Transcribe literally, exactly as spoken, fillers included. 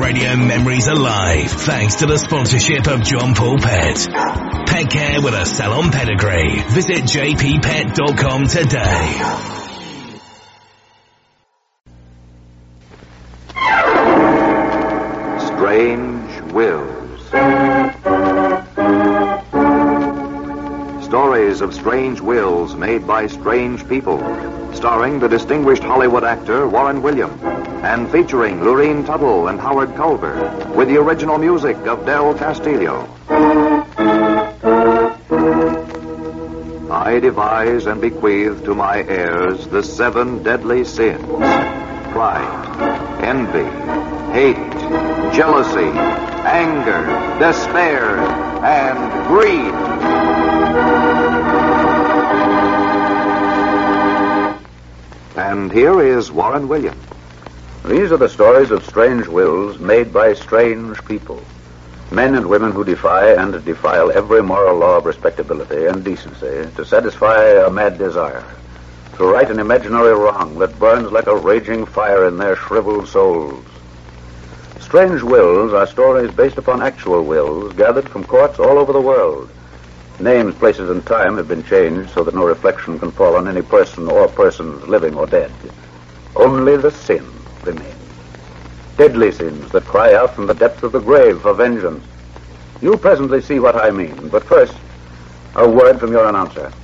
radio memories alive thanks to the sponsorship of John Paul Pet. Pet care with a salon pedigree. Visit j p pet dot com today. Strange Wills. Stories of strange wills made by strange people, starring the distinguished Hollywood actor Warren Williams, and featuring Lurene Tuttle and Howard Culver, with the original music of Del Castillo. I devise and bequeath to my heirs the seven deadly sins: pride, envy, hate, jealousy, anger, despair, and greed. And here is Warren Williams. These are the stories of strange wills made by strange people. Men and women who defy and defile every moral law of respectability and decency to satisfy a mad desire, to right an imaginary wrong that burns like a raging fire in their shriveled souls. Strange wills are stories based upon actual wills gathered from courts all over the world. Names, places, and time have been changed so that no reflection can fall on any person or persons, living or dead. Only the sin remains. Deadly sins that cry out from the depths of the grave for vengeance. You'll presently see what I mean, but first, a word from your announcer.